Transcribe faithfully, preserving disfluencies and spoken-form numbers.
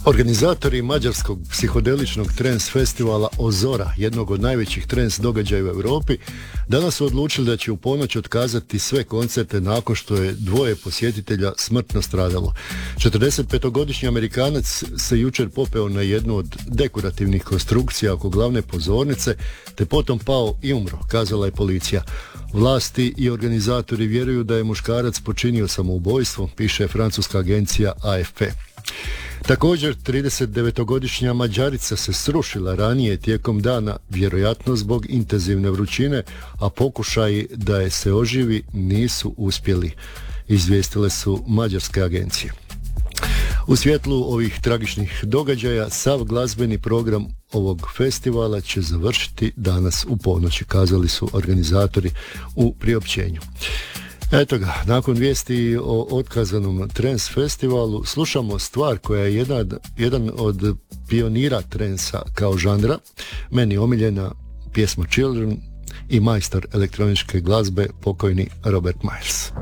Organizatori mađarskog psihodeličnog trance festivala Ozora, jednog od najvećih trance događaja u Europi, danas su odlučili da će u ponoć otkazati sve koncerte nakon što je dvoje posjetitelja smrtno stradalo. četrdesetpetogodišnji Amerikanac se jučer popeo na jednu od dekorativnih konstrukcija oko glavne pozornice, te potom pao i umro, kazala je policija. Vlasti i organizatori vjeruju da je muškarac počinio samoubojstvo, piše francuska agencija A F P. Također, tridesetdevetogodišnja Mađarica se srušila ranije tijekom dana, vjerojatno zbog intenzivne vrućine, a pokušaji da je se oživi nisu uspjeli, izvijestile su mađarske agencije. U svjetlu ovih tragičnih događaja, sav glazbeni program ovog festivala će završiti danas u ponoći, kazali su organizatori u priopćenju. Eto ga, nakon vijesti o otkazanom trance festivalu, slušamo stvar koja je jedan, jedan od pionira transa kao žanra, meni omiljena pjesma Children i majstor elektroničke glazbe pokojni Robert Miles.